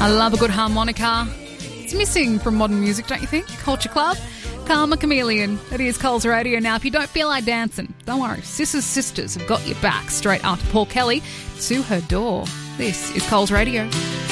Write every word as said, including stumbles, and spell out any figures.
I love a good harmonica. It's missing from modern music, don't you think? Culture Club. Karma Chameleon. It is Coles Radio. Now, if you don't feel like dancing, don't worry. Sis's Sisters have got your back straight after Paul Kelly to her door. This is Coles Radio.